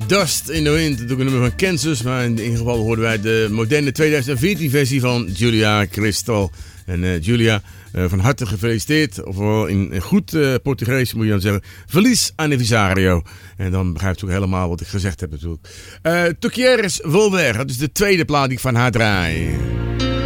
Dust in the Wind, natuurlijk een nummer van Kansas, maar in ieder geval hoorden wij de moderne 2014 versie van Julia Crystal. En Julia, van harte gefeliciteerd, of in goed Portugees moet je dan zeggen, feliz aniversario. En dan begrijpt u ook helemaal wat ik gezegd heb natuurlijk. Tu quieres volver, dat is de tweede plaat die ik van haar draai.